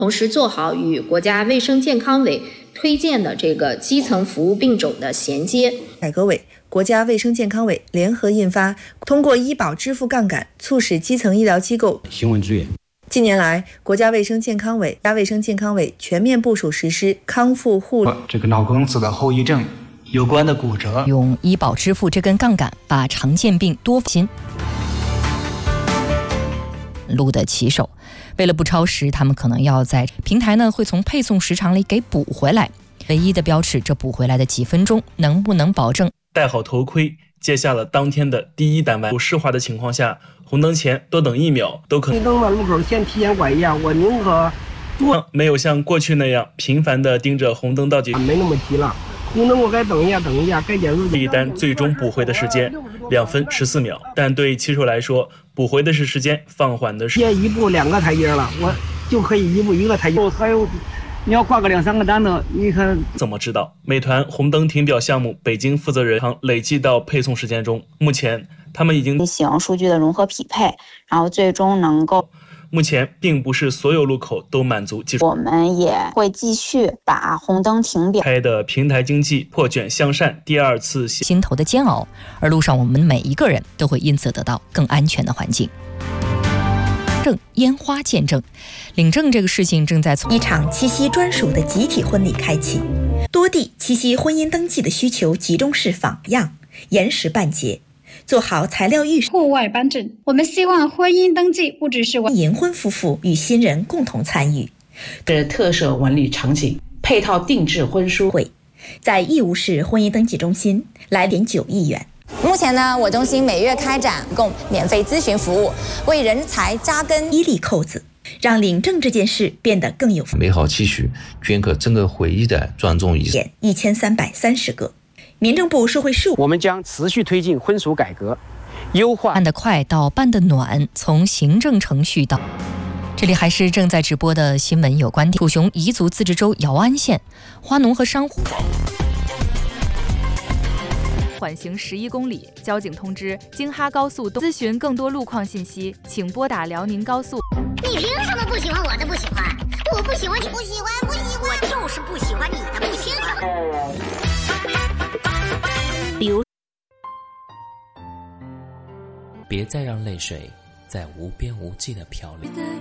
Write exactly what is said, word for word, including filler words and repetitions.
同时做好与国家卫生健康委推荐的这个基层服务病种的衔接。 改革委、国家卫生健康委联合印发《通过医保支付杠杆促使基层医疗机构行稳致远》。 近年来，国家卫生健康委、国家卫生健康委全面部署实施康复护理这个脑梗死的后遗症有关的骨折， 用医保支付这根杠杆，把常见病多心路的骑手。为了不超时，他们可能要在平台呢会从配送时长里给补回来。唯一的标尺，这补回来的几分钟能不能保证戴好头盔，接下了当天的第一单弯。有湿滑的情况下，红灯前多等一秒都可能。 绿灯的路口先提前拐一下，我宁可多没有像过去那样频繁地盯着红灯到底， 没那么急了。红灯我该等一下，等一下，该减速。 这一单最终补回的时间两分十四秒，但对骑手来说，补回的是时间，放缓的是先一步两个台阶了，我就可以一步一个台阶。还有，你要挂个两三个单的，你看怎么知道？美团红灯停表项目北京负责人累计到配送时间中，目前他们已经进行数据的融合匹配，然后最终能够。 目前并不是所有路口都满足技术， 我们也会继续把红灯停表开的平台经济破卷向善第二次心头的煎熬，而路上我们每一个人都会因此得到更安全的环境。证烟花见证，领证这个事情正在从一场七夕专属的集体婚礼开启，多地七夕婚姻登记的需求集中式仿样，延时办结。做好材料预户外颁证，我们希望婚姻登记不只是银婚夫妇与新人共同参与。 的特色文旅场景，配套定制婚书会，在义乌市婚姻登记中心来点九亿元。 目前呢，我中心每月开展共免费咨询服务，为人才扎根伊利扣子，让领证这件事变得更有美好期许，镌刻整个回忆的庄重仪式。 一千三百三十个。民政部社会事务， 我们将持续推进婚俗改革，优化办得快到办得暖，从行政程序到。这里还是正在直播的新闻有观点。楚雄彝族自治州姚安县花农和商户缓行十一公里，交警通知京哈高速东。咨询更多路况信息，请拨打辽宁高速。 你凭什么不喜欢我的不喜欢？我不喜欢你不喜欢不喜欢，我就是不喜欢你的不喜欢。 比如，别再让泪水在无边无际的漂流。